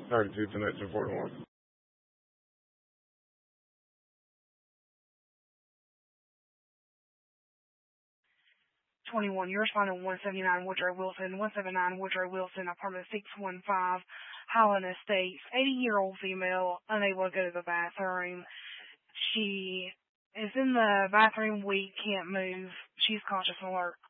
32 tonight's in Fort Worth. 21. You're responding 179 Woodrow Wilson, 179 Woodrow Wilson, apartment 615, Highland Estates. 80-year-old female, unable to go to the bathroom. She is in the bathroom weak, can't move. She's conscious and alert.